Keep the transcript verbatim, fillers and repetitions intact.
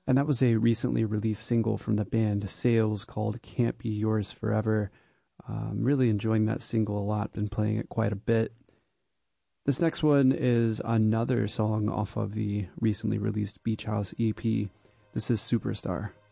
And that was a recently released single from the band Sales called Can't Be Yours Forever. Um, really enjoying that single a lot, been playing it quite a bit. This next one is another song off of the recently released Beach House E P. This is Superstar.